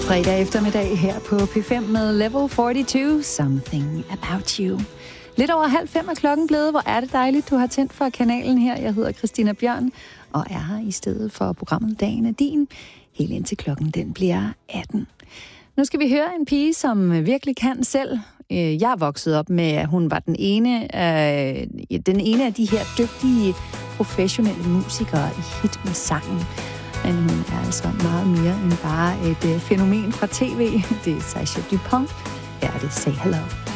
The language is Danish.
Fredag eftermiddag her på P5 med Level 42, Something About You. Lidt over 4:30 er klokken blevet. Hvor er det dejligt, du har tændt for kanalen her. Jeg hedder Christina Bjørn og er her i stedet for programmet Dagen er din. Helt indtil klokken den bliver 18. Nu skal vi høre en pige, som virkelig kan selv. Jeg er vokset op med, at hun var den ene af de her dygtige professionelle musikere i hit med sangen. Men hun er altså meget mere end bare et fænomen fra tv. Det er Sasha Dupont. Her er det Say Hello.